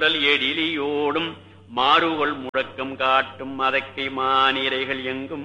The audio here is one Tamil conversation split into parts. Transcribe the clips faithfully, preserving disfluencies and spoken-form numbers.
எழிலியோடும் மாறுகொள் முழக்கம் காட்டும் அதக்கை மானிரைகள் எங்கும்.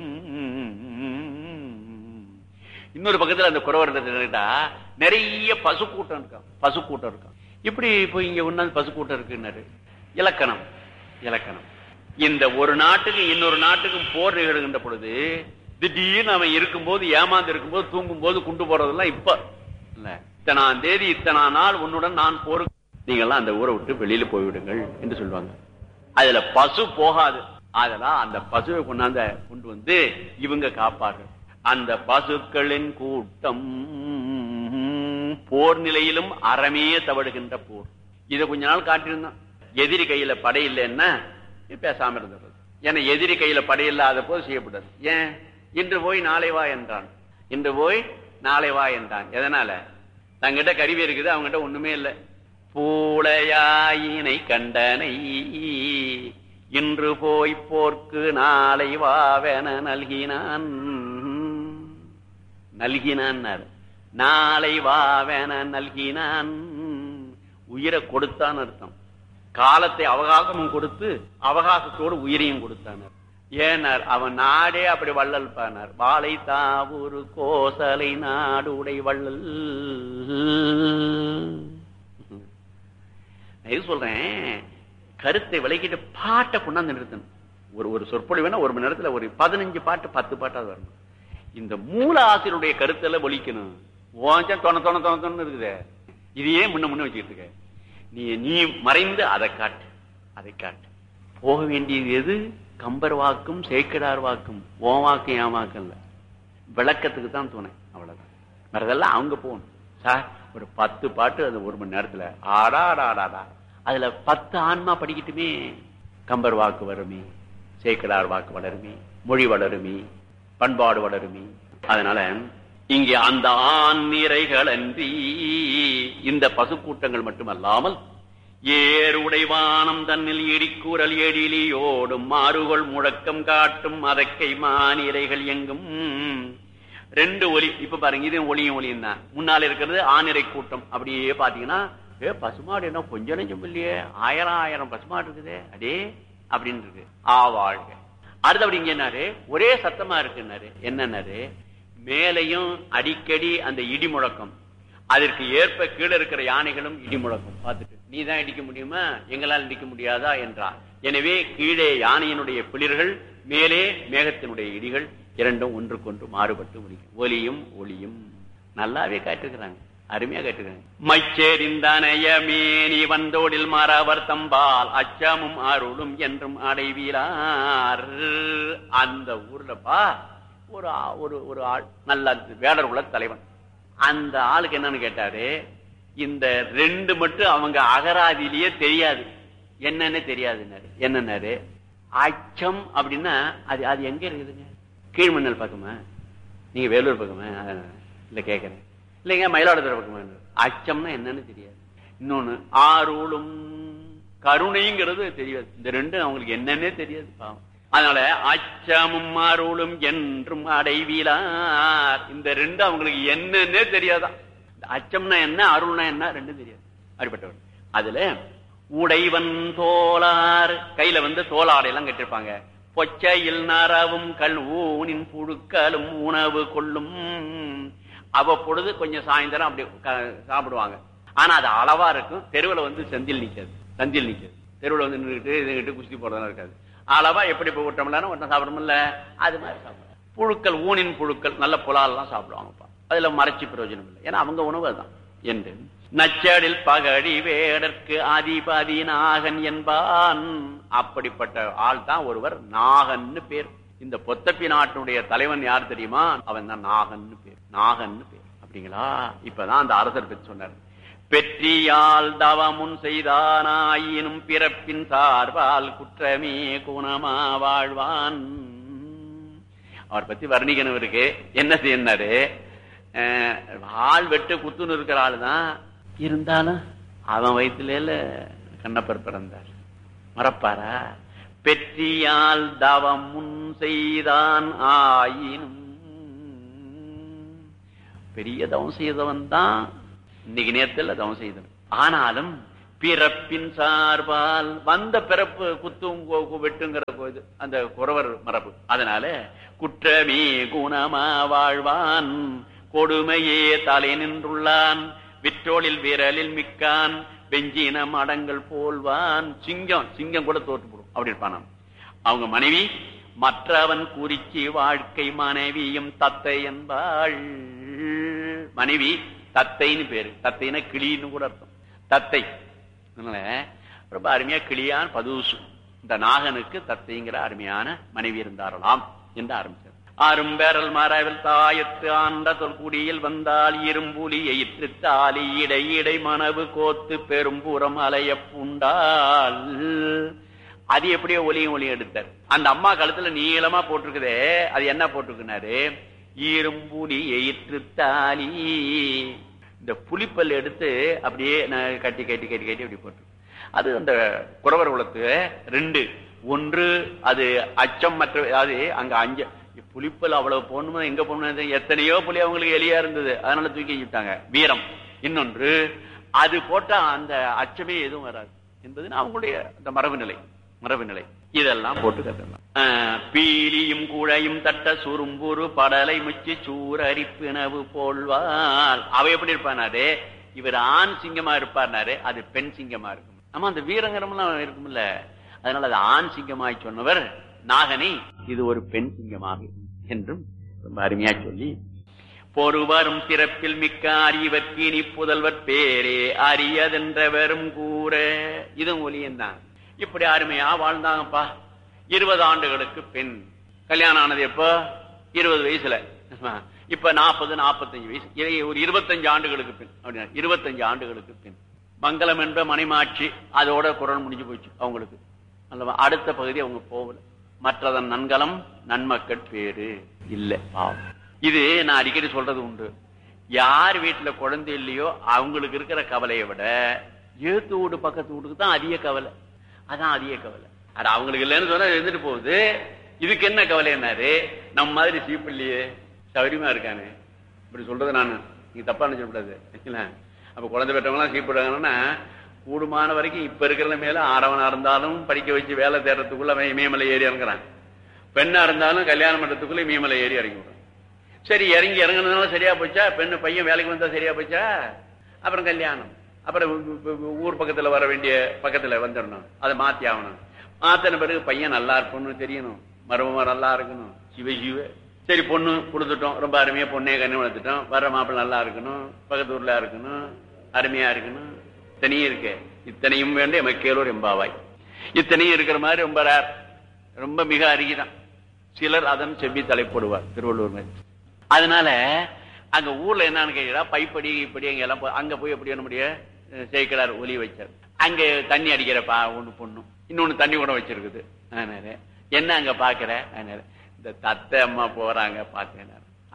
இன்னொரு பக்கத்துல அந்த குறவர்கிட்ட நிறைய பசு கூட்டம் இருக்கான், பசு கூட்டம் இருக்கான். இப்படி போய் இங்க ஒன்னா பசு கூட்டம் இருக்குன்னாரு. இலக்கணம் இலக்கணம் இந்த ஒரு நாட்டுக்கு இன்னொரு நாட்டுக்கும் போர் நிகழ்கின்ற பொழுது திடீர்னு அவன் இருக்கும்போது ஏமாந்து இருக்கும்போது தூங்கும் போது கொண்டு போறதெல்லாம் இப்ப இல்ல. இத்தனாம் தேதி இத்தனா நாள் உன்னுடன் நான் போருக்கு நீங்கெல்லாம் அந்த ஊரை விட்டு வெளியில போய்விடுங்கள் என்று சொல்லுவாங்க. அதுல பசு போகாது. அதெல்லாம் அந்த பசுவை கொண்டாந்த கொண்டு வந்து இவங்க காப்பார்கள். அந்த பசுக்களின் கூட்டம் போர் நிலையிலும் அறமே தவடுகின்ற போர். இதை கொஞ்ச நாள் காட்டியிருந்தான். எதிரி கையில படை இல்லைன்னா பேசாம இருந்தது. ஏன்னா எதிரி கையில படை இல்லாத போது செய்யப்பட்டது. ஏன் இன்று போய் நாளை வா என்றான், இன்று போய் நாளை வா என்றான். எதனால? தங்கிட்ட கருவி இருக்குது, அவங்ககிட்ட ஒண்ணுமே இல்லை. பூளையாயினை கண்டனை இன்று போய் போர்க்கு நாளை வாவென நல்கினான். நல்கினான் நாளை வாவென நல்கினான். உயிரை கொடுத்தான் அர்த்தம். காலத்தை அவகாசமும் கொடுத்து அவகாசத்தோடு உயிரையும் கொடுத்தானர். ஏனார் அவன் நாடே அப்படி வள்ளல் பானார். வாழை தாவூரு கோசலை நாடு உடை வள்ளல். நான் சொல்றேன், கருத்தை விளக்கிட்டு பாட்டை கொண்டாந்து நிறுத்தணும். ஒரு ஒரு சொற்பொழிவுனா ஒரு மணி நேரத்துல ஒரு பதினஞ்சு பாட்டு பத்து பாட்டாவது வரணும். இந்த மூல ஆசிரியருடைய கருத்துல ஒலிக்கணும். ஓஞ்சம் தொண தொண தொண இருக்குது. இதையே முன்ன முன்ன வச்சுக்கிட்டு இருக்க. நீ நீ மறைந்து அதை காட்டு, அதை காட்டு. போக வேண்டியது எது? கம்பர் வாக்கும் சேக்கிடார் வாக்கும். ஓ வாக்கும் என் வாக்கும் இல்ல. விளக்கத்துக்கு தான் துணை, அவ்வளவுதான். வேறதெல்லாம் அவங்க போகணும். சார் ஒரு பத்து பாட்டு அது ஒரு மணி நேரத்துல ஆடாடாடாடா. அதுல பத்து ஆன்மா படிக்கட்டுமே. கம்பர் வாக்கு வருமே, சேக்கிடார் வாக்கு வளருமே, மொழி வளருமே, பண்பாடு வளருமே. அதனால இங்கே அந்த ஆண் நிறைகள் அன்றி இந்த பசு கூட்டங்கள் மட்டுமல்லாமல் ஏறுடைவானம் தன்னில் இடிக்கூறல் எழிலியோடும் மாறுகொள் முழக்கம் காட்டும் அதக்கை மானிரைகள் எங்கும். ரெண்டு ஒலி இப்ப பாருங்க, இது ஒளியும் ஒளியும் தான். முன்னால இருக்கிறது ஆணிரை கூட்டம். அப்படியே பாத்தீங்கன்னா ஏ பசுமாடு என்ன கொஞ்சம் நெஞ்சம் இல்லையே, ஆயிரம் ஆயிரம் பசுமாடு இருக்குதே அடே அப்படின்னு இருக்கு. ஆவாழ்க. அடுத்து அப்படி இங்க என்னாரு, ஒரே சத்தமா இருக்குன்னாரு. என்னன்னாரு, மேலையும் அடிக்கடி அந்த இடி முழக்கம், அதற்கு ஏற்ப கீழே இருக்கிற யானைகளும் இடி முழக்கம் பார்த்துட்டு நீ தான் இடிக்க முடியுமா, எங்களால் இடிக்க முடியாதா என்றார். எனவே கீழே யானையினுடைய பிளிர்கள், மேலே மேகத்தினுடைய இடிகள், இரண்டும் ஒன்றுக்கொன்று மாறுபட்டு முடிக்கும். ஒலியும் ஒளியும் நல்லாவே காட்டிருக்கிறாங்க, அருமையா காட்டுகிறாங்க. மைச்சேரிந்தனைய மேனி வந்தோடில் மாறவர் தம்பால் அச்சமும் அருளும் என்றும் அடைவீரார். அந்த ஊர்லப்பா ஒரு ஒரு ஒரு ஆள் நல்ல வேடர் குல தலைவன். அந்த ஆளுக்கு என்னன்னு கேட்டாரு, இந்த ரெண்டு மட்டும் அவங்க அகராதியிலேயே தெரியாது, என்னன்னு தெரியாதுன்னாரு. என்னன்னாரு, அச்சம் அப்படின்னா அது அது எங்க இருக்குதுங்க? கீழ்மண்ணல் பக்கமா, நீங்க வேலூர் பக்கமா? இல்ல கேக்குறேன். இல்லைங்க மயிலாடுதுறை பக்கமா? அச்சம்னா என்னன்னு தெரியாது. இன்னொன்னு ஆருளும் கருணைங்கிறது தெரியாது. இந்த ரெண்டும் அவங்களுக்கு என்னன்னே தெரியாது பாவம். அதனால அச்சமும் அருளும் என்றும் அடைவீலார். இந்த ரெண்டு அவங்களுக்கு என்னன்னே தெரியாதான். அச்சம்னா என்ன, அருள்னா என்ன ரெண்டும் தெரியாது. அப்படிப்பட்டவர். அதுல உடைவன் தோளார், கையில வந்து தோளாடை எல்லாம் கட்டிருப்பாங்க. பொச்சையில் நரவும் கல் ஊனின் புழுக்களும் உணவு கொள்ளும். அவ்வப்பொழுது கொஞ்சம் சாயந்தரம் அப்படி சாப்பிடுவாங்க. ஆனா அது அளவா இருக்கும். தெருவில் வந்து செந்தில் நிக்காது, சந்தில் நிக்காது. தெருவில் வந்து நின்றுட்டு இதுகிட்டு குஸ்தி போறதெல்லாம் இருக்காது. அளவா எப்படி போய் விட்டோம்னா ஒன்றும் சாப்பிடணும்ல, அது மாதிரி சாப்பிடுவாங்க. புழுக்கள், ஊனின் புழுக்கள், நல்ல புலால் எல்லாம் சாப்பிடுவாங்கப்பா. அதுல மறைச்சி பிரயோஜனம் இல்லை, ஏன்னா அவங்க உணவு அதுதான் என்று. நச்சடில் பகடி வேடற்கு அதிபதி நாகன் என்பான். அப்படிப்பட்ட ஆள் தான் ஒருவர், நாகன்னு பேர். இந்த பொத்தப்பி நாட்டினுடைய தலைவன் யார் தெரியுமா? அவன் தான் நாகன்னு பேர். நாகன்னு பேர். அப்படிங்களா? இப்பதான் அந்த அரசர் பற்றி சொன்னார். பெற்றியால் தவமுன் செய்தானாயினும் பிறப்பின் சார்பால் குற்றமே குணமா வாழ்வான். அவர் பத்தி வர்ணிக்கணும் இருக்கு. என்ன செய்யறாரு, ஆள் வெட்டு குத்துன்னு இருக்கிற ஆளு தான், இருந்தாலும் அவன் வயிற்றுல கண்ணப்பர் பிறந்தார். மறப்பாரா? பெற்றியால் தவமுன் செய்தான் ஆயினும், பெரிய தவம் செய்தவன் தான் இன்னைக்கு நேரத்தில் தவம் செய்தவன். ஆனாலும் பிறப்பின் சார்பால் வந்த பிறப்பு குத்தும் வெட்டுங்கிற அந்த குறவர் மரபு. அதனால குற்றமே குணமா வாழ்வான் கொடுமையே தலை நின்றுள்ளான் விற்றோளில் விரலில் மிக்கான் வெஞ்சினம் அடங்கள் போல்வான். சிங்கம் சிங்கம் கூட தோற்று போடும் அப்படி இருப்பான். அவங்க மனைவி மற்றவன் குறிச்சி வாழ்க்கை மனைவியும் தத்தை என்பாள். மனைவி தத்தைன்னு பேரு. தத்தைன்னா கிளின்னு கூட அர்த்தம். தத்தை ரொம்ப அருமையா கிளியான் பதுசு. இந்த நாகனுக்கு தத்தைங்கிற அருமையான மனைவி இருந்தாரலாம் என்று ஆரம்பிச்சார். அரும்பேரல் மரவில் தாயத்து ஆண்ட தொல்குடியில் வந்தால் இரும்புலி எயிற்று தாலி இடை இடை மனவு கோத்து பெரும்புறம் அலைய பூண்டால். அது எப்படியோ ஒலியும் ஒலியும் எடுத்தார். அந்த அம்மா கழுத்துல நீளமா போட்டிருக்குதே அது என்ன போட்டிருக்குனாரு? இரும்புலி எயிற்று தாலி. இந்த புலிப்பல் எடுத்து அப்படியே கட்டி கட்டி கட்டி கட்டி அப்படி போட்டு. அது அந்த குறவர் குலத்து ரெண்டு. ஒன்று அது அச்சம் மற்ற அது அங்க அஞ்ச புலிப்பல் அவ்வளவு போடணுமா எங்க போடணும்? எத்தனையோ புலி அவங்களுக்கு எலியா இருந்தது அதனால தூக்கி வச்சுட்டாங்க வீரம். இன்னொன்று அது போட்டா அந்த அச்சமே எதுவும் வராது என்பது அவங்களுடைய அந்த மரபு நிலை மரபு நிலை. இதெல்லாம் போட்டு கட்டலாம். பீலியும் குழையும் தட்ட சுரும்புரு படலை முச்சி சூரரிப்பினவு போல்வாள். அவ எப்படி இருப்பானாரு? இவர் ஆண் சிங்கமா இருப்பார்னாரு, அது பெண் சிங்கமா இருக்கும். ஆமா அந்த வீரங்கரம்லாம் இருக்கும்ல, அதனால அது ஆண் சிங்கமாய் சொன்னவர் நாகனை இது ஒரு பெண் சிங்கமாக என்றும் ரொம்ப அருமையா சொல்லி பொறுவரும் சிறப்பில் மிக்க அறிவர்க்கு இனி புதல்வர் பேரே அறியதென்றவரும் கூற. இதுவும் ஒலியந்தான். இப்படி அருமையா வாழ்ந்தாங்கப்பா. இருபது ஆண்டுகளுக்கு பெண் கல்யாணம் ஆனது எப்போ? இருபது வயசுல. இப்ப நாற்பது நாற்பத்தஞ்சு வயசு, ஒரு இருபத்தஞ்சு ஆண்டுகளுக்கு பெண் அப்படின்னா இருபத்தஞ்சு ஆண்டுகளுக்கு பெண். மங்களம் என்ற மணிமாட்சி அதோட குரல் முடிஞ்சு போச்சு அவங்களுக்கு. அடுத்த பகுதி அவங்க போகல. மற்றதன் நன்கலம் நன்மக்கள் பேரு இல்ல பாவம். இது நான் அடிக்கடி சொல்றது உண்டு. யார் வீட்டுல குழந்தை இல்லையோ அவங்களுக்கு இருக்கிற கவலையை விட ஏத்து வீடு பக்கத்து வீட்டுக்கு தான் அதிக கவலை. அதான் அதிக கவலை. அது அவங்களுக்கு இல்லைன்னு சொன்னா இருந்துட்டு போகுது. இதுக்கு என்ன கவலை என்னாரு? நம்ம மாதிரி சீப்பிள்ளையே சௌரியமா இருக்கானே இப்படி சொல்றது. நான் நீங்க தப்பா நினைச்சக்கூடாது. அப்ப குழந்தை பெற்றவங்களாம் சீப்பிடுறாங்கன்னா கூடுமான வரைக்கும் இப்ப இருக்கிற மேல ஆடவனா இருந்தாலும் படிக்க வச்சு வேலை தேடுறதுக்குள்ள இமயமலை ஏறி இறங்குறான். பெண்ணா இருந்தாலும் கல்யாணம் பண்றதுக்குள்ள இமயமலை ஏறி இறங்கிடுறான். சரி இறங்கி இறங்குனதுனால சரியா போச்சா? பெண்ணு பையன் வேலைக்கு வந்தா சரியா போச்சா? அப்புறம் கல்யாணம், அப்புறம் ஊர் பக்கத்துல வர வேண்டிய பக்கத்துல வந்துடணும். அதை மாத்தி ஆகணும். மாத்தின பிறகு பையன் நல்லா இருக்கணும்னு தெரியணும், மருமமா நல்லா இருக்கணும். சிவ சிவ சரி பொண்ணு கொடுத்துட்டோம், ரொம்ப அருமையா பொண்ணைய கண்ணு வளர்த்துட்டோம். வர்ற மாப்பிள்ள நல்லா இருக்கணும், பக்கத்து ஊர்ல இருக்கணும், அருமையா இருக்கணும். இத்தனையும் இருக்கு. இத்தனையும் வேண்டிய மக்களோர் எம்பாவாய். இத்தனையும் இருக்கிற மாதிரி ரொம்ப ரேர், ரொம்ப மிக அருகிதான். சிலர் அதன் செவ்வி தலைப்படுவார் திருவள்ளூர் மாதிரி. அதனால அங்க ஊர்ல என்னன்னு கேட்டா பைப்படி இப்படி அங்க எல்லாம் அங்க போய் எப்படி பண்ண முடிய சேர்க்கிறார் ஒலி வச்சார். அங்க தண்ணி அடிக்கிறப்பா ஒண்ணு பொண்ணு, இன்னொன்னு தண்ணி கூட வச்சிருக்குது. அதனால என்ன அங்க பாக்குற? அதனால இந்த தத்தை அம்மா போறாங்க பாத்தேன்.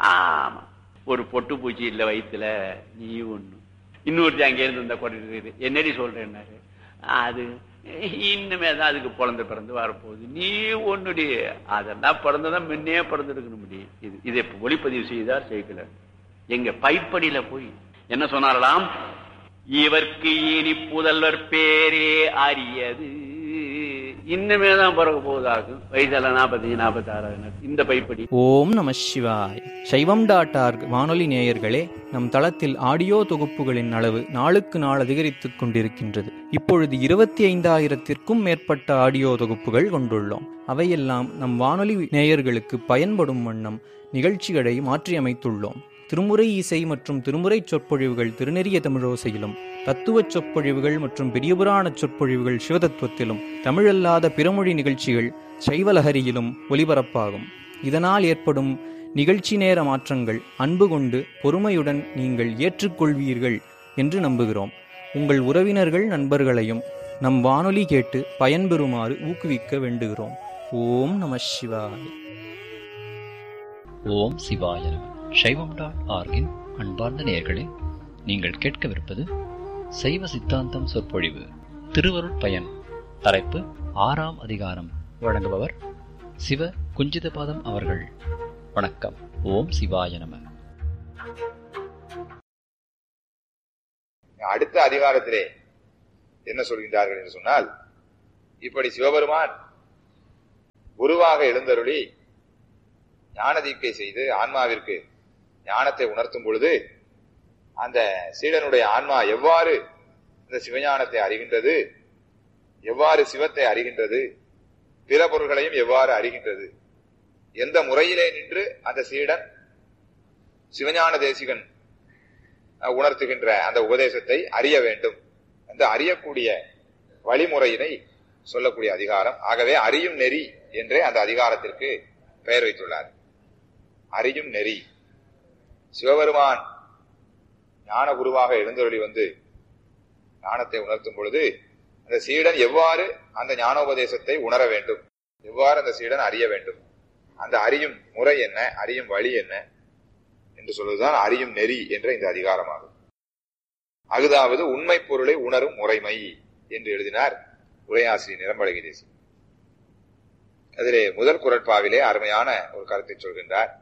ஆமா ஒரு பொட்டு பூச்சி இல்ல வயிற்றுல, நீ ஒண்ணு. இன்னொருத்தி அங்க இருந்து இந்த கொண்டு என்னடி சொல்றேன்னாரு. அது இன்னுமே தான் அதுக்கு பிறந்து பிறந்து வரப்போகுது. நீ ஒண்ணுடி அதெல்லாம் பிறந்ததான் முன்னே பிறந்திருக்கணும் முடி. இது இதை ஒளிப்பதிவு செய்தார் சேர்க்கலர். எங்க பைப்படியில போய் என்ன சொன்னாரலாம்? இவர்க்கு இனி புதல்வர் பேரே அறியது. இன்னுமே தான் பிறகு போவதாகும். வயசெல்லாம் நாற்பத்தஞ்சு நாற்பத்தி ஆறாவது இந்த பைப்படி. ஓம் நம சிவாய். சைவம் டாட் ஆர்க் வானொலி நேயர்களே, நம் தளத்தில் ஆடியோ தொகுப்புகளின் அளவு நாளுக்கு நாள் அதிகரித்துக் கொண்டிருக்கின்றது. இப்பொழுது இருபத்தி ஐந்தாயிரத்திற்கும் மேற்பட்ட ஆடியோ தொகுப்புகள் கொண்டுள்ளோம். அவையெல்லாம் நம் வானொலி நேயர்களுக்கு பயன்படும் வண்ணம் நிகழ்ச்சிகளை மாற்றியமைத்துள்ளோம். திருமுறை இசை மற்றும் திருமுறை சொற்பொழிவுகள் திருநெறிய தமிழோசையிலும், தத்துவச் சொற்பொழிவுகள் மற்றும் பெரியபுராண சொற்பொழிவுகள் சிவதத்துவத்திலும், தமிழல்லாத பிறமொழி நிகழ்ச்சிகள் சைவலஹரியிலும் ஒலிபரப்பாகும். இதனால் ஏற்படும் நிகழ்ச்சி நேர மாற்றங்கள் அன்பு கொண்டு பொறுமையுடன் நீங்கள் ஏற்றுக்கொள்வீர்கள் என்று நம்புகிறோம். உங்கள் உறவினர்கள் நண்பர்களையும் நம் வானொலி கேட்டு பயன்பெறுமாறு ஊக்குவிக்க வேண்டுகிறோம். ஓம் நம சிவாய. ஓம் சிவாய நம. சைவம் டாட் ஆர்கின் அன்பார்ந்த நேயர்களே, நீங்கள் கேட்கவிருப்பது சைவ சித்தாந்தம் சொற்பொழிவு திருவருட்பயன். தலைப்பு ஆறாம் அதிகாரம். வழங்குபவர் சிவ குஞ்சிதபாதம் அவர்கள். வணக்கம். ஓம் சிவாய நம. அடுத்த அதிகாரத்திலே என்ன சொல்கின்றார்கள் என்று சொன்னால், இப்படி சிவபெருமான் குருவாக எழுந்தருளி ஞானதீட்சை செய்து ஆன்மாவிற்கு ஞானத்தை உணர்த்தும் பொழுது அந்த சீடனுடைய ஆன்மா எவ்வாறு இந்த சிவஞானத்தை அறிகின்றது, எவ்வாறு சிவத்தை அறிகின்றது, பிற பொருள்களையும் எவ்வாறு அறிகின்றது, எந்த முறையிலே நின்று அந்த சீடன் சிவஞான தேசிகன் உணர்த்துகின்ற அந்த உபதேசத்தை அறிய வேண்டும், அந்த அறியக்கூடிய வழிமுறையினை சொல்லக்கூடிய அதிகாரம். ஆகவே அறியும் நெறி என்றே அந்த அதிகாரத்திற்கு பெயர் வைத்துள்ளார். அறியும் நெறி. சிவபெருமான் ஞான குருவாக எழுந்தருளி வந்து ஞானத்தை உணர்த்தும் பொழுது அந்த சீடன் எவ்வாறு அந்த ஞானோபதேசத்தை உணர வேண்டும், எவ்வாறு அந்த சீடன் அறிய வேண்டும், அந்த அறியும் முறை என்ன, அறியும் வழி என்ன என்று சொல்வதுதான் அறியும் நெறி என்ற இந்த அதிகாரமாகும். அகுதாவது உண்மை பொருளை உணரும் முறைமை என்று எழுதினார் உரையாசிரியர் நிரம்பழகி தேசி. அதிலே முதல் குறட்பாவிலே அருமையான ஒரு கருத்தை சொல்கின்றார்.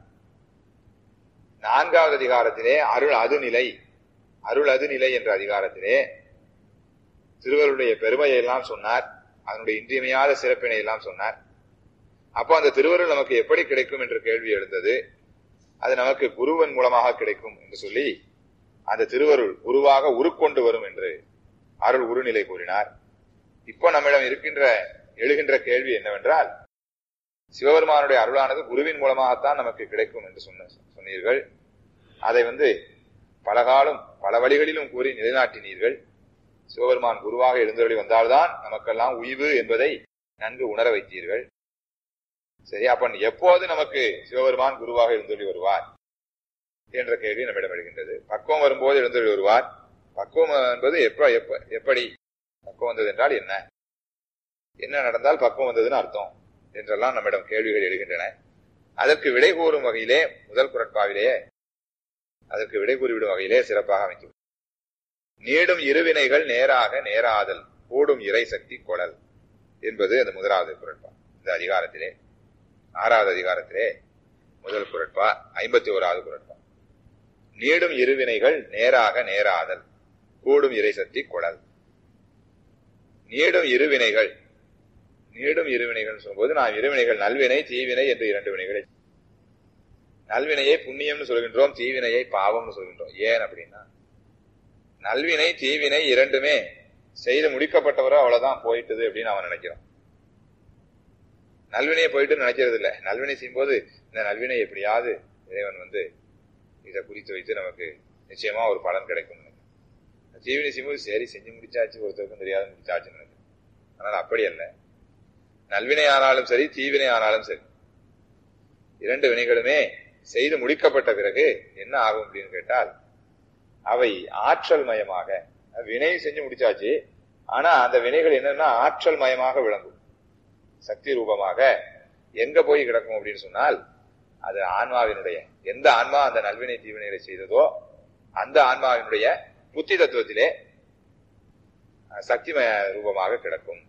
நான்காவது அதிகாரத்திலே அருள் அதுநிலை, அருள் அதுநிலை என்ற அதிகாரத்திலே திருவருடைய பெருமையை எல்லாம் சொன்னார், அதனுடைய இன்றியமையாத சிறப்பினை எல்லாம் சொன்னார். அப்போ அந்த திருவருள் நமக்கு எப்படி கிடைக்கும் என்ற கேள்வி எழுந்தது. அது நமக்கு குருவன் மூலமாக கிடைக்கும் என்று சொல்லி அந்த திருவருள் குருவாக உருக்கொண்டு வரும் என்று அருள் உருநிலை கூறினார். இப்போ நம்மிடம் இருக்கின்ற எழுகின்ற கேள்வி என்னவென்றால், சிவபெருமானுடைய அருளானது குருவின் மூலமாகத்தான் நமக்கு கிடைக்கும் என்று சொன்ன சொன்னீர்கள். அதை வந்து பலகாலம் பல வழிகளிலும் கூறி நிலைநாட்டினீர்கள். சிவபெருமான் குருவாக எழுந்தருளி வந்தால்தான் நமக்கெல்லாம் உய்வு என்பதை நன்கு உணர வைத்தீர்கள். சரி, அப்ப எப்போது நமக்கு சிவபெருமான் குருவாக எழுந்தருளி வருவார் என்ற கேள்வி நம்மிடம் எழுகின்றது. பக்குவம் வரும்போது எழுந்தருளி வருவார். பக்குவம் என்பது எப்ப எப்ப எப்படி பக்குவம் வந்தது என்றால் என்ன, என்ன நடந்தால் பக்குவம் வந்ததுன்னு அர்த்தம் என்றெல்லாம் நம்மிடம் கேள்விகள் எழுகின்றன. அதற்கு விடை கூறும் வகையிலே முதல் குறட்பாவிலேயே அதற்கு விடை கூறிவிடும் வகையிலே சிறப்பாக அமைக்கும். நீடும் இருவினைகள் நேராக நேராதல் கூடும் இறை சக்தி கொளல் என்பது அந்த முதலாவது குறட்பா. இந்த அதிகாரத்திலே ஆறாவது அதிகாரத்திலே முதல் குறட்பா, ஐம்பத்தி ஓராவது குறட்பா. நீடும் இருவினைகள் நேராக நேராதல் கூடும் இறை சக்தி கொளல். நீடும் இருவினைகள், நீடும் இருவினைகள் சொல்லும்போது நாம் இருவினைகள் நல்வினை தீவினை என்று இரண்டு வினைகளை, நல்வினையை புண்ணியம்னு சொல்கின்றோம், தீவினையை பாவம்னு சொல்கின்றோம். ஏன் அப்படின்னா, நல்வினை தீவினை இரண்டுமே செய்து முடிக்கப்பட்டவரோ அவ்வளவுதான் போயிட்டது அப்படின்னு அவன் நினைக்கிறான். நல்வினையை போயிட்டு நினைக்கிறது இல்லை. நல்வினை செய்யும்போது இந்த நல்வினை எப்படியாவது இறைவன் வந்து இதை குறித்து வைத்து நமக்கு நிச்சயமா ஒரு பலன் கிடைக்கும். தீவினை செய்யும்போது சரி செஞ்சு முடிச்சாச்சு, ஒருத்தருக்கும் தெரியாத முடிச்சாச்சுன்னு நினைக்கிறேன். ஆனால் அப்படி அல்ல. நல்வினை ஆனாலும் சரி தீவினை ஆனாலும் சரி இரண்டு வினைகளுமே செய்து முடிக்கப்பட்ட பிறகு என்ன ஆகும் அப்படின்னு கேட்டால், அவை ஆற்றல் மயமாக, வினை செஞ்சு முடிச்சாச்சு, ஆனா அந்த வினைகள் என்னன்னா ஆற்றல் மயமாக விளங்கும், சக்தி ரூபமாக எங்க போய் கிடக்கும் அப்படின்னு சொன்னால், அது ஆன்மாவினுடைய, எந்த ஆன்மா அந்த நல்வினை தீவினைகளை செய்ததோ அந்த ஆன்மாவினுடைய புத்தி தத்துவத்திலே சக்தி ரூபமாக கிடக்கும்.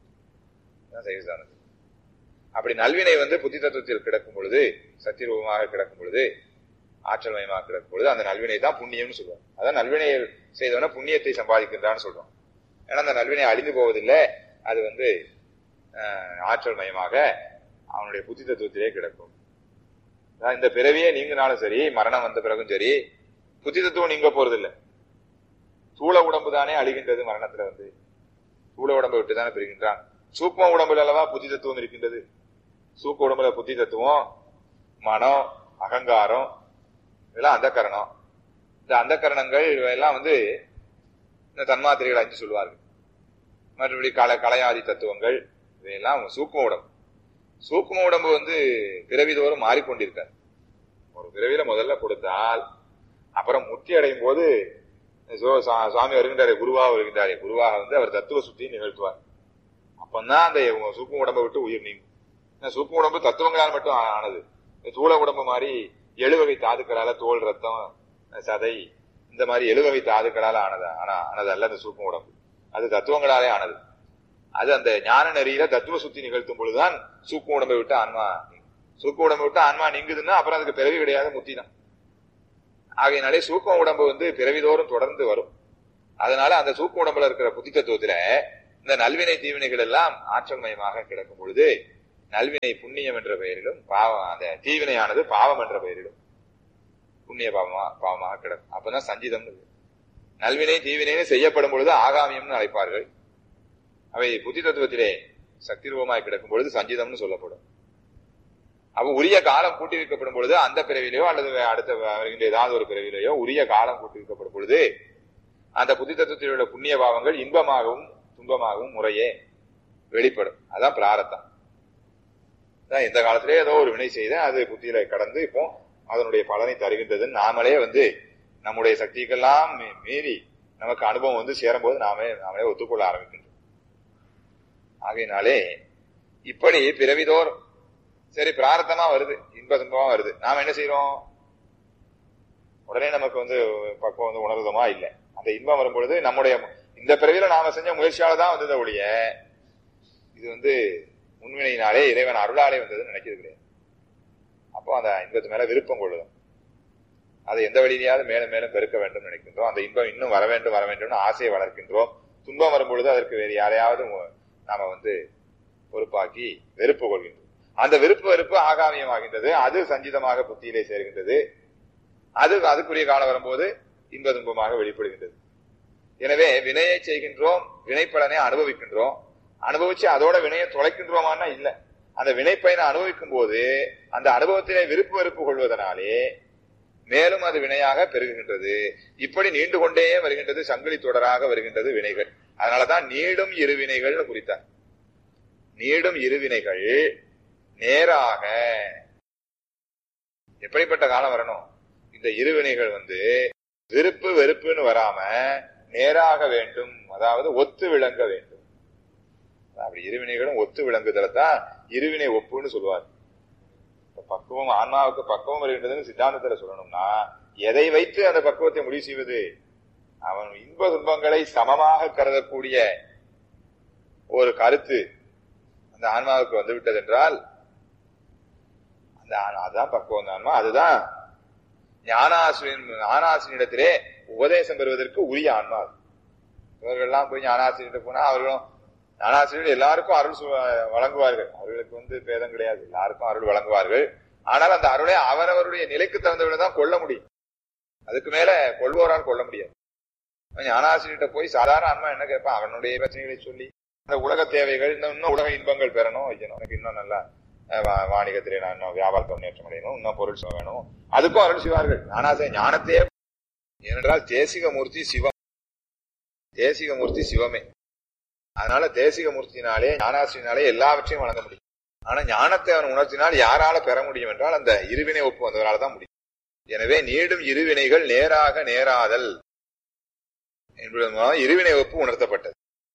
அப்படி நல்வினை வந்து புத்தி தத்துவத்தில் கிடக்கும் பொழுது, சக்தி ரூபமாக கிடக்கும் பொழுது, ஆற்றல் மயமாக கிடக்கும் பொழுது அந்த நல்வினை தான் புண்ணியம்னு சொல்லுவோம். அதான் நல்வினையை செய்தவன புண்ணியத்தை சம்பாதிக்கின்றான்னு சொல்றோம். ஏன்னா அந்த நல்வினை அழிந்து போவதில்லை, அது வந்து ஆற்றல் மயமாக அவனுடைய புத்தி தத்துவத்திலே கிடக்கும். இந்த பிறவியே நீங்கினாலும் சரி, மரணம் வந்த பிறகும் சரி, புத்தி தத்துவம் நீங்க போறதில்லை. சூழ உடம்பு தானே அழிகின்றது. மரணத்துல வந்து சூழ உடம்பை விட்டு தானே பிரிக்கின்றான். சூக்ம உடம்புல அல்லவா புத்தி தத்துவம் இருக்கின்றது. சூக்க உடம்புல புத்தி தத்துவம், மனம், அகங்காரம், இதெல்லாம் அந்த கரணம். இந்த அந்த கரணங்கள் இவையெல்லாம் வந்து இந்த தன்மாத்திரைகள் அஞ்சு சொல்லுவார்கள். மற்றபடி கல கலையாதி தத்துவங்கள் இவையெல்லாம் சூக்ம உடம்பு. சூக்ம உடம்பு வந்து பிறவிதோறும் மாறிக்கொண்டிருக்காரு. ஒரு பிறவியில முதல்ல கொடுத்தால் அப்புறம் முத்தி அடையும் போது சுவாமி வருகின்றாரே, குருவாக வருகின்றாரே, குருவாக வந்து அவர் தத்துவ சுத்தியை நிகழ்த்துவார். அப்பந்தான் அந்த சூக்ம உடம்பை விட்டு உயிர் நீங்கும். சூக்ம உடம்பு தத்துவங்களால் மட்டும் ஆனது. சூழ உடம்பு மாதிரி எழுவகை தாதுக்களால, தோல், ரத்தம், சதை, இந்த மாதிரி எழுவகை தாதுக்களால ஆனது ஆனா ஆனது அல்ல. அந்த சூக்ம உடம்பு அது தத்துவங்களாலே ஆனது. அது அந்த ஞான நெறியில தத்துவ சுத்தி நிகழ்த்தும் பொழுதுதான் சூக்ம உடம்பை விட்டு ஆன்மா, சூக்ம உடம்பை விட்டு ஆன்மா நீங்குதுன்னா அப்புறம் அதுக்கு பிறவி கிடையாது, முத்தி தான். ஆகையினாலே சூக்ம உடம்பு வந்து பிறவிதோறும் தொடர்ந்து வரும். அதனால அந்த சூக்கு உடம்புல இருக்கிற புத்தி தத்துவத்துல இந்த நல்வினை தீவினைகள் எல்லாம் ஆற்றல் மயமாக கிடக்கும் பொழுது நல்வினை புண்ணியம் என்ற பெயரிலும் பாவம் அந்த தீவினையானது பாவம் என்ற பெயரிலும் புண்ணிய பாவமா பாவமாக கிடக்கும். அப்பதான் சஞ்சிதம். நல்வினை தீவினை செய்யப்படும் பொழுது ஆகாமியம்னு அழைப்பார்கள். அவை புத்தி தத்துவத்திலே சக்தி ரூபமாய் கிடக்கும் பொழுது சஞ்சிதம்னு சொல்லப்படும். அப்ப உரிய காலம் கூட்டி வைக்கப்படும் பொழுது அந்த பிறவிலையோ அல்லது அடுத்த வருகின்ற ஏதாவது ஒரு பிறவிலையோ உரிய காலம் கூட்டி வைக்கப்படும் பொழுது அந்த புத்தி தத்துவத்தில் உள்ள புண்ணிய பாவங்கள் இன்பமாகவும் துன்பமாகவும் முறையே வெளிப்படும். அதான் பிராரத்தம். எந்த காலத்திலே ஏதோ ஒரு வினை செய்த அது புத்தியில கடந்து இப்போ அதனுடைய பலனை தருகின்றது. நாமளே வந்து நம்முடைய சக்திக்கெல்லாம் மீறி நமக்கு அனுபவம் வந்து சேரும் போது நாமே நாமளே ஒத்துக்கொள்ள ஆரம்பிக்கின்றோம். ஆகையினாலே இப்படி பிறவிதோர் சரி பிராரத்தமா வருது, இன்ப துன்பமா வருது. நாம என்ன செய்யறோம்? உடனே நமக்கு வந்து பக்குவம் வந்து உணர்வதமா இல்லை. அந்த இன்பம் வரும் பொழுது நம்முடைய இந்த பிறவில நாம செஞ்ச முயற்சியால தான் வந்தது ஒழிய இது வந்து முன்வினையினாலே இறைவன் அருளாலே வந்ததுன்னு நினைக்கிறது கிடையாது. அப்போ அந்த இன்பத்து மேல விருப்பம் கொள்ளும். அதை எந்த வழியிலாவது மேலும் மேலும் பெருக்க வேண்டும் நினைக்கின்றோம். அந்த இன்பம் இன்னும் வர வேண்டும் வர வேண்டும்னு ஆசையை வளர்க்கின்றோம். துன்பம் வரும் பொழுது அதற்கு வேறு யாரையாவது நாம வந்து பொறுப்பாக்கி வெறுப்பு கொள்கின்றோம். அந்த விருப்பு வெறுப்பு ஆகாமியமாகின்றது. அது சஞ்சிதமாக புத்தியிலே சேர்கின்றது. அது அதுக்குரிய காலம் வரும்போது இன்ப துன்பமாக வெளிப்படுகின்றது. எனவே வினையை செய்கின்றோம், வினைப்பலனை அனுபவிக்கின்றோம். அனுபவிச்சு அதோட வினையை தொலைக்கின்றோமான்னா இல்ல. அந்த வினைப்பயனை அனுபவிக்கும் போது அந்த அனுபவத்திலே விருப்பு வெறுப்பு கொள்வதனாலே மேலும் அது வினையாக பெருகுகின்றது. இப்படி நீண்டு கொண்டே வருகின்றது, சங்கிலி தொடராக வருகின்றது வினைகள். அதனாலதான் நீடும் இருவினைகள் குறித்தார். நீடும் இருவினைகள் நேராக எப்படிப்பட்ட காலம் வரணும்? இந்த இருவினைகள் வந்து விருப்பு வெறுப்புன்னு வராம நேராக வேண்டும், அதாவது ஒத்து விளங்க வேண்டும். அப்படி இருவினைகளும் ஒத்து விளங்குதல தான் இருவினை ஒப்புன்னு சொல்லுவார். பக்குவம் ஆன்மாவுக்கு பக்குவம் வருகின்றதுன்னு சித்தாந்தத்துல சொல்லணும்னா எதை வைத்து அந்த பக்குவத்தை முடிவு செய்வது? அவன் இன்ப துன்பங்களை சமமாக கருதக்கூடிய ஒரு கருத்து அந்த ஆன்மாவுக்கு வந்து விட்டது என்றால் அந்த அதுதான் பக்குவம் ஆன்மா. அதுதான் ஞானாசிரியன் ஞானாசிரியனிடத்திலே உபதேசம் பெறுவதற்கு உரிய ஆன்மா. இவர்கள்லாம் போய் ஞானாசிரியர்கிட்ட போனா அவர்களும் ஞானாசிரியர்கள் எல்லாருக்கும் அருள் வழங்குவார்கள். அவர்களுக்கு வந்து பேதம் கிடையாது, எல்லாருக்கும் அருள் வழங்குவார்கள். ஆனால் அந்த அருளை அவரவருடைய நிலைக்கு தகுந்தவர்கள்தான் கொள்ள முடியும். அதுக்கு மேல கொள்வோரால் கொள்ள முடியாது. ஞானாசிரியர்கிட்ட போய் சாதாரண ஆன்மா என்ன கேட்பான்? அவனுடைய பிரச்சனைகளை சொல்லி அந்த உலக தேவைகள் இன்னும் உலக இன்பங்கள் பெறணும், வைக்கணும், எனக்கு இன்னும் நல்லா வாணிகத்திலே நான் இன்னும் வியாபாரத்தை முன்னேற்றம் அடையணும், இன்னும் பொருள் வேணும், அதுக்கும் அருள் செய்வார்கள். ஞானாசிரிய ஞானத்தையே ஏனென்றால் தேசிக மூர்த்தி சிவம், தேசிக மூர்த்தி சிவமே. அதனால தேசிக மூர்த்தினாலே ஞானாசிரியனாலே எல்லாவற்றையும் வழங்க முடியும். ஆனா ஞானத்தை அவன் உணர்த்தினால் யாரால பெற முடியும் என்றால் அந்த இருவினை ஒப்பு வந்தவரால் தான் முடியும். எனவே நீடும் இருவினைகள் நேராக நேராதல் என்பது இருவினை ஒப்பு உணர்த்தப்பட்டது.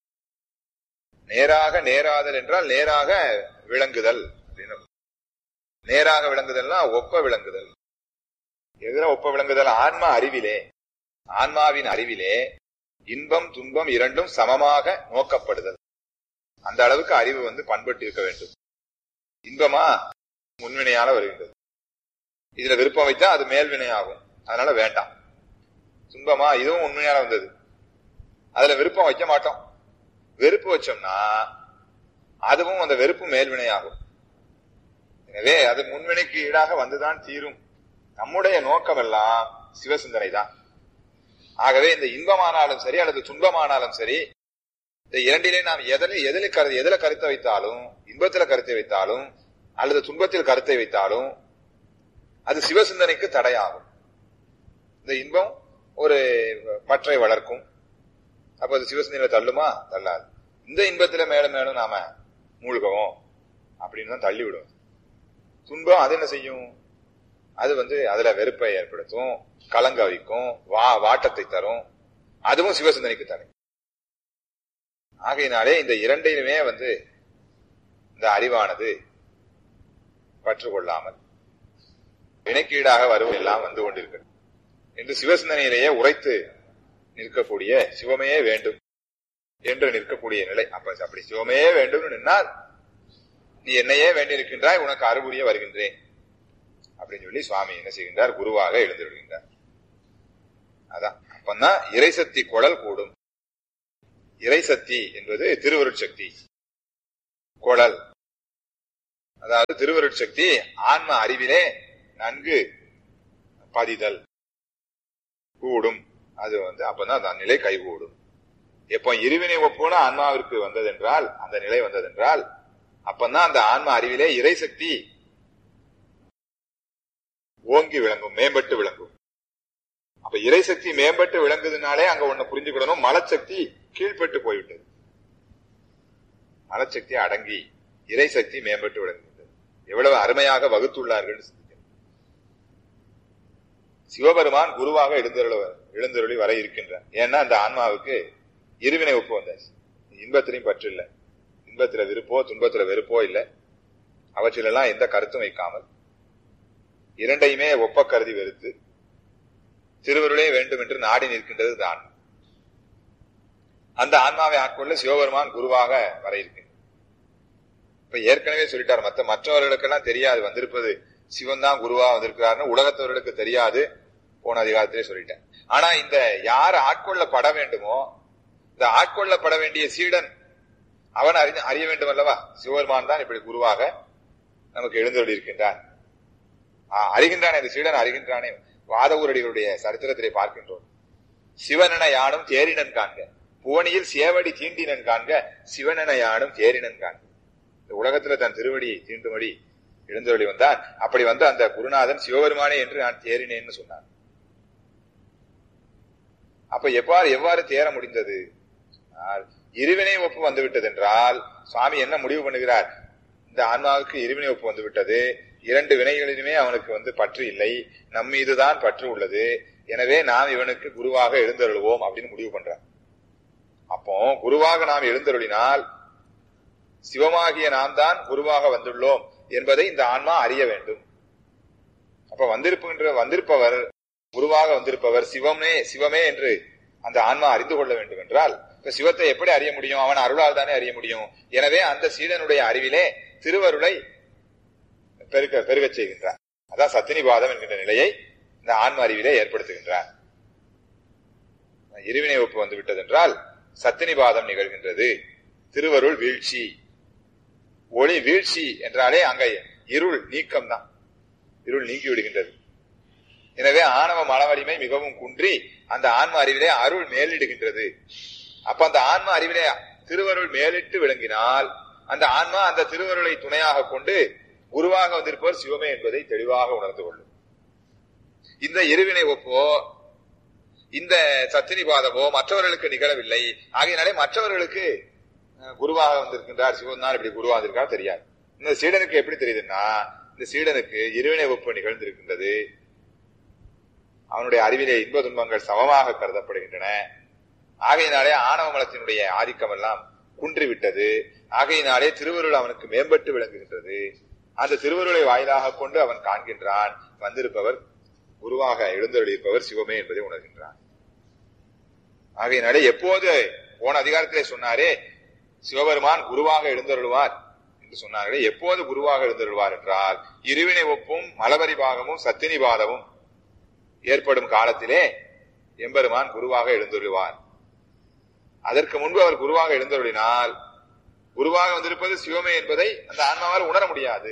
நேராக நேராதல் என்றால் நேராக விளங்குதல். நேராக விளங்குதல்னா ஒப்ப விளங்குதல். எதிர ஒப்ப விளங்குதல் ஆன்மா அறிவிலே, ஆன்மாவின் அறிவிலே இன்பம் துன்பம் இரண்டும் சமமாக நோக்கப்படுதல். அந்த அளவுக்கு அறிவு வந்து பண்பட்டு இருக்க வேண்டும். இன்பமா முன்வினையால வருகின்றது, இதுல விருப்பம் வைத்தா அது மேல்வினை ஆகும், அதனால வேண்டாம். துன்பமா இதுவும் உண்மையால வந்தது, அதுல விருப்பம் வைக்க மாட்டோம். வெறுப்பு வச்சோம்னா அதுவும் அந்த வெறுப்பு மேல்வினை ஆகும். எனவே அது முன்வினைக்கு ஈடாக வந்துதான் தீரும். நம்முடைய நோக்கம் எல்லாம் சிவசிந்தனை தான். ஆகவே இந்த இன்பமானாலும் சரி அல்லது துன்பமானாலும் சரி, இந்த இரண்டிலே நாம் எதில் எதில் கரு எதில கருத்தை வைத்தாலும், இன்பத்தில் கருத்தை வைத்தாலும் அல்லது துன்பத்தில் கருத்தை வைத்தாலும் அது சிவசிந்தனைக்கு தடையாகும். இந்த இன்பம் ஒரு பற்றை வளர்க்கும், அப்ப அது சிவசிந்தனை தள்ளுமா? தள்ளாது. இந்த இன்பத்துல மேலும் மேலும் நாம மூழ்கவும் அப்படின்னு தான் தள்ளி விடும். துன்பம் அது என்ன செய்யும்? அது வந்து அதுல வெறுப்பை ஏற்படுத்தும், கலங்க வைக்கும், வா வாட்டத்தை தரும், அதுவும் சிவசிந்தனைக்கு தடை. ஆகையினாலே இந்த இரண்டையுமே வந்து இந்த அறிவானது பற்றுக்கொள்ளாமல் வினைக்கீடாக வருவெல்லாம் வந்து கொண்டிருக்கிறது என்று சிவசிந்தனையிலேயே உரைத்து நிற்கக்கூடிய சிவமே வேண்டும் என்று நிற்கக்கூடிய நிலை. அப்ப அப்படி சிவமே வேண்டும் நின்னால் நீ என்னையே வேண்டியிருக்கின்றாய், உனக்கு அருள்புரிய வருகின்றேன் அப்படின்னு சொல்லி சுவாமி என்ன செய்கின்றார்? குருவாக எழுந்து விடுகின்றார். அதான் அப்பந்தான் இறைசக்தி குழல் கூடும். இறை சக்தி என்பது திருவருட்சக்தி குழல். அதாவது திருவருட்சக்தி ஆன்ம அறிவிலே நன்கு பதிதல் கூடும். அது வந்து அப்பதான் அந்த நிலை கைகூடும். எப்போ இருவினை ஒப்புன ஆன்மாவிற்கு வந்ததென்றால், அந்த நிலை வந்ததென்றால், அப்பதான் அந்த ஆன்ம அறிவிலே இறை சக்தி ஓங்கி விளங்கும், மேம்பட்டு விளங்கும். அப்ப இறை சக்தி மேம்பட்டு விளங்குதுனாலே அங்க ஒண்ணு புரிஞ்சுக்கிடணும், மலச்சக்தி கீழ்பட்டு போய்விட்டது. மலச்சக்தி அடங்கி இறை சக்தி மேம்பட்டு விளங்குகிறது. எவ்வளவு அருமையாக வகுத்துள்ளார்கள். சிவபெருமான் குருவாக எழுந்தருள எழுந்தருளி வர இருக்கின்றார். ஏன்னா அந்த ஆன்மாவுக்கு இருவினை ஒப்பு வந்தாச்சு. இன்பத்திலையும் பற்று இல்லை, இன்பத்துல விருப்போ துன்பத்துல வெறுப்போ இல்லை, அவற்றிலெல்லாம் எந்த கருத்தும் வைக்காமல் இரண்டையுமே ஒப்ப கருதி வெறுத்து திருவருளே வேண்டும் என்று நாடி நிற்கின்றது தான். அந்த ஆன்மாவை ஆட்கொள்ள சிவபெருமான் குருவாக வர இருக்கின்றார். இப்ப ஏற்கனவே சொல்லிட்டார், மற்ற மற்றவர்களுக்கெல்லாம் தெரியாது வந்திருப்பது சிவன் தான் குருவா வந்திருக்கிறார்னு உலகத்தவர்களுக்கு தெரியாது, போன அதிகாரத்திலே சொல்லிட்டேன். ஆனா இந்த யார் ஆட்கொள்ளப்பட வேண்டுமோ, இந்த ஆட்கொள்ளப்பட வேண்டிய சீடன் அவன் அறி அறிய வேண்டும் அல்லவா, சிவபெருமான் தான் இப்படி குருவாக நமக்கு எழுந்தருளி இருக்கின்றான். அறிகின்றானே இந்த சீடன் அறிகின்றானே. வாதவூரடிகளுடைய சரித்திரத்திலே பார்க்கின்றோம். சிவனென யானும் தேரினன் காண்க, புவனியில் சேவடி தீண்டினன் காண்க, சிவனென யானும் தேரினன் காண்க. இந்த உலகத்துல தன் திருவடியை தீண்டும்படி எழுந்தருளி வந்தான். அப்படி வந்த அந்த குருநாதன் சிவபெருமானே என்று நான் தேறினேன்னு சொன்னான். அப்ப எவ்வாறு எவ்வாறு தேர முடிந்தது? இருவினை ஒப்பு வந்துவிட்டது என்றால் சுவாமி என்ன முடிவு பண்ணுகிறார்? இந்த ஆன்மாவுக்கு இருவினை ஒப்பு வந்துவிட்டது, இரண்டு வினைகளிலுமே அவனுக்கு வந்து பற்று இல்லை, நம் மீதுதான் பற்று உள்ளது, எனவே நாம் இவனுக்கு குருவாக எழுந்தருளுவோம் அப்படின்னு முடிவு பண்றார். அப்போ குருவாக நாம் எழுந்தருளினால் சிவமாகிய நாம் தான் குருவாக வந்துள்ளோம் என்பதை இந்த ஆன்மா அறிய வேண்டும். அப்ப வந்திருப்புகின்ற வந்திருப்பவர் குருவாக வந்திருப்பவர் சிவமே சிவமே என்று அந்த ஆன்மா அறிந்து கொள்ள வேண்டும் என்றால், இப்ப சிவத்தை எப்படி அறிய முடியும்? அவன் அருளால் தானே அறிய முடியும். எனவே அந்த சீடனுடைய அறிவிலே திருவருளை பெருக்க பெருகச் செய்கின்றார். அதான் சத்தினிபாதம் என்கின்ற நிலையை இந்த ஆன்ம அறிவிலே ஏற்படுத்துகின்றார். இருவினை ஒப்பு வந்து விட்டது என்றால் சத்தினிபாதம் நிகழ்கின்றது. திருவருள் வீழ்ச்சி, ஒளி வீழ்ச்சி என்றாலே அங்க இருள் நீக்கம் தான், இருள் நீங்கி விடுகின்றது. எனவே ஆணவ மனவலிமை மிகவும் குன்றி அந்த ஆன்ம அறிவிலே அருள் மேலிடுகின்றது. அப்ப அந்த ஆன்ம அறிவிலே திருவருள் மேலிட்டு விளங்கினால் அந்த ஆன்மா அந்த திருவருளை துணையாக கொண்டு குருவாக வந்திருப்பவர் சிவமே என்பதை தெளிவாக உணர்ந்து கொள்ளும். இந்த இருவினை ஒப்போ இந்த சத்தினிபாதமோ மற்றவர்களுக்கு நிகழவில்லை. ஆகையினாலே மற்றவர்களுக்கு குருவாக வந்திருக்கின்றார் சிவன் தான் இப்படி குருவாக வந்திருக்கார் தெரியாது. இந்த சீடனுக்கு எப்படி தெரியுதுன்னா, இந்த சீடனுக்கு இருவினை ஒப்பு நிகழ்ந்திருக்கின்றது. அவனுடைய அறிவிலே இன்ப துன்பங்கள் சமமாக கருதப்படுகின்றன. ஆகையினாலே ஆணவ மலத்தினுடைய ஆதிக்கம் எல்லாம் குன்றிவிட்டது. ஆகையினாலே திருவருள் அவனுக்கு மேம்பட்டு விளங்குகின்றது. அந்த திருவருளை வாயிலாக கொண்டு அவன் காண்கின்றான், வந்திருப்பவர் குருவாக எழுந்தருளியிருப்பவர் சிவமே என்பதை உணர்கின்றான். ஆகையினாலே எப்போது போன அதிகாரத்திலே சொன்னாரே சிவபெருமான் குருவாக எழுந்தருள்வார் என்று சொன்னார்களே, எப்போது குருவாக எழுந்தருள்வார் என்றால் இருவினை ஒப்பும் மலபரிபாகமும் சத்தினிபாதமும் ஏற்படும் காலத்திலே எம்பெருமான் குருவாக எழுந்தருள்வார். அதற்கு முன்பு அவர் குருவாக எழுந்தருளினால் குருவாக வந்திருப்பது சிவமே என்பதை அந்த ஆன்மாவால் உணர முடியாது.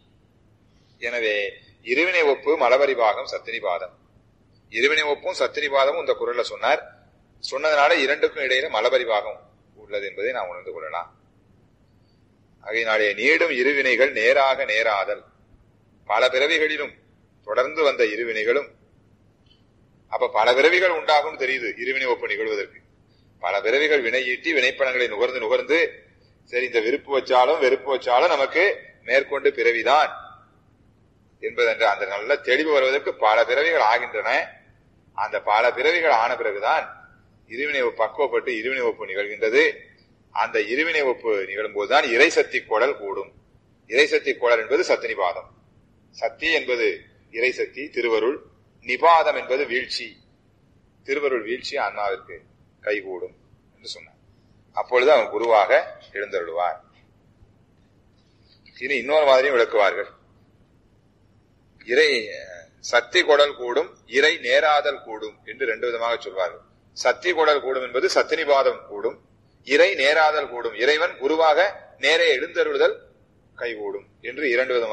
எனவே இருவினை ஒப்பு மலபரிபாகம் சத்தினிபாதம், இருவினை ஒப்பும் சத்தினிபாதமும் இந்த குரல்ல சொன்னார். சொன்னதனால இரண்டுக்கும் இடையில மலபரிபாகம் உள்ளது என்பதை நாம் உணர்ந்து கொள்ளலாம். ஆகையினாலே நீடும் இருவினைகள் நேராக நேராதல், பல பிறவிகளிலும் தொடர்ந்து வந்த இருவினைகளும், அப்ப பல பிறவிகள் உண்டாகும் தெரியுது இருவினை ஒப்பு நிகழ்வதற்கு. பல பிறவிகள் வினை ஈட்டி வினைப்பணங்களை நுகர்ந்து நுகர்ந்து சரி இந்த விருப்பு வச்சாலும் வெறுப்பு வச்சாலும் நமக்கு மேற்கொண்டு பிறவிதான் என்பதென்ற அந்த நல்ல தெளிவு வருவதற்கு பல பிறவிகள் ஆகின்றன. அந்த பல பிறவிகள் ஆன பிறகுதான் இருவினை பக்குவப்பட்டு இருவினை ஒப்பு நிகழ்கின்றது. அந்த இருவினை ஒப்பு நிகழும் போதுதான் இறை சக்தி குழல் கூடும். இறை சக்தி குழல் என்பது சத்தினிபாதம். சக்தி என்பது இறை சக்தி, திருவருள். நிபாதம் என்பது வீழ்ச்சி, திருவருள் வீழ்ச்சி ஆன்மாவிற்கு கைகூடும் என்று சொன்னார். அப்பொழுது அவன் குருவாக எழுந்தருள்வார். இனி இன்னொரு மாதிரியும் விளக்குவார்கள். இறை சக்தி குடல் கூடும், இறை நேராதல் கூடும் என்று ரெண்டு விதமாக சொல்வார்கள். சக்தி குடல் கூடும் என்பது சத்தினிபாதம் கூடும், இறை நேராதல் கூடும். இறைவன் குருவாக நேரே எழுந்தருளுதல் கைகூடும் என்று இரண்டு விதமாக